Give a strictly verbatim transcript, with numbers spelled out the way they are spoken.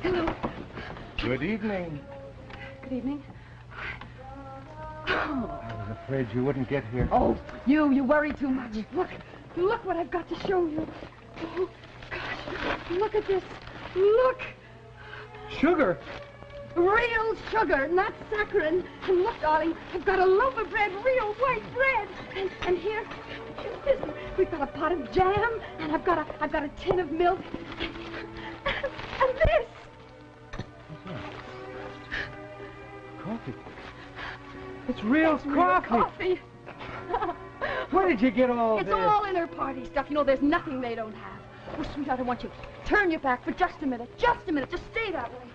Hello. Good evening. Good evening. I was afraid you wouldn't get here. Oh, you, you worry too much. Look, look what I've got to show you. Oh, gosh, look at this. Look. Sugar? Real sugar, not saccharin. And look, darling, I've got a loaf of bread, real white bread. And, and here, listen, we've got a pot of jam, and I've got a, I've got a tin of milk. And, and this. Coffee. It's real It's coffee. real coffee. Where did you get all It's this? all in her party stuff. You know, there's nothing they don't have. Oh, sweetheart, I want you to turn your back for just a minute. Just a minute. Just stay that way.